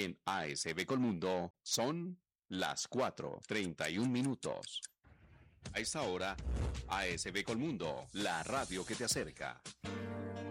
En ASB Colmundo son las 4:31. A esta hora, ASB Colmundo, la radio que te acerca.